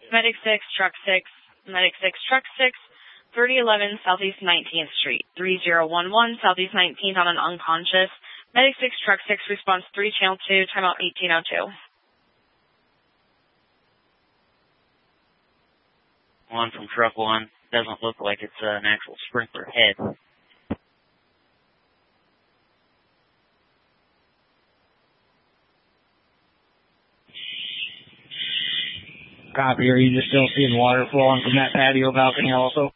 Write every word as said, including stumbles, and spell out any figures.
Medic six, Truck six, Medic six, Truck six, thirty eleven Southeast nineteenth Street, three zero one one Southeast nineteenth on an unconscious. Medic six, Truck six, response three, Channel two, timeout eighteen oh two. One from Truck one. Doesn't look like it's uh, an actual sprinkler head. Copy. Are you just still seeing water flowing from that patio balcony also?